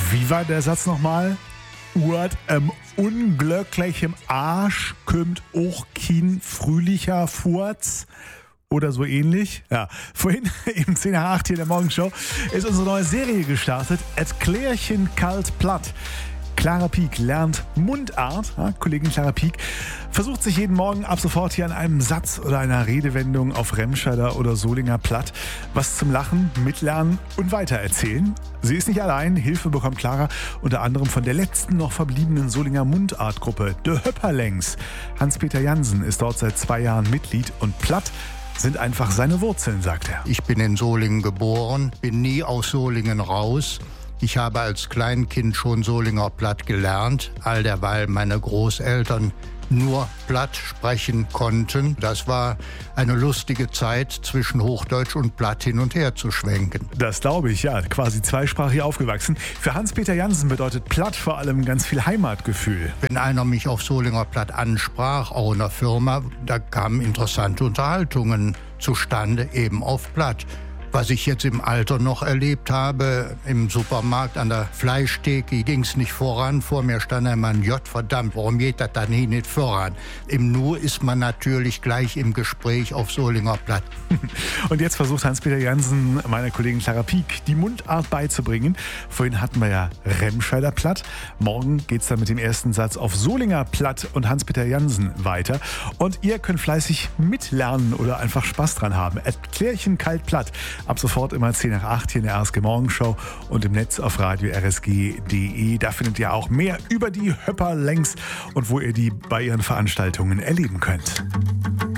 Wie war der Satz nochmal? Urt unglücklichem Arsch kümmt auch kein frühlicher Furz. Oder so ähnlich. Ja, vorhin im 10 nach 8 hier in der Morgenshow ist unsere neue Serie gestartet. Et Klärchen kalt platt. Clara Pieck lernt Mundart. Ja, Kollegin Clara Pieck versucht sich jeden Morgen ab sofort hier an einem Satz oder einer Redewendung auf Remscheider oder Solinger Platt was zum Lachen, Mitlernen und Weitererzählen. Sie ist nicht allein. Hilfe bekommt Clara unter anderem von der letzten noch verbliebenen Solinger Mundartgruppe, de Höpperlängs. Hans-Peter Jansen ist dort seit 2 Jahren Mitglied und Platt sind einfach seine Wurzeln, sagt er. Ich bin in Solingen geboren, bin nie aus Solingen raus. Ich habe als Kleinkind schon Solinger Platt gelernt, all derweil meine Großeltern nur Platt sprechen konnten. Das war eine lustige Zeit, zwischen Hochdeutsch und Platt hin und her zu schwenken. Das glaube ich, ja. Quasi zweisprachig aufgewachsen. Für Hans-Peter Jansen bedeutet Platt vor allem ganz viel Heimatgefühl. Wenn einer mich auf Solinger Platt ansprach, auch in der Firma, da kamen interessante Unterhaltungen zustande, eben auf Platt. Was ich jetzt im Alter noch erlebt habe, im Supermarkt an der Fleischtheke ging es nicht voran. Vor mir stand ein Mann, verdammt, warum geht das dann hier nicht voran? Im Nu ist man natürlich gleich im Gespräch auf Solinger Platt. Und jetzt versucht Hans-Peter Jansen, meiner Kollegin Clara Pieck, die Mundart beizubringen. Vorhin hatten wir ja Remscheider Platt. Morgen geht es dann mit dem ersten Satz auf Solinger Platt und Hans-Peter Jansen weiter. Und ihr könnt fleißig mitlernen oder einfach Spaß dran haben. Klärchen kalt platt. Ab sofort immer 10 nach 8 hier in der RSG Morgenshow und im Netz auf radio rsg.de. Da findet ihr auch mehr über die Höpperlängs und wo ihr die bei ihren Veranstaltungen erleben könnt.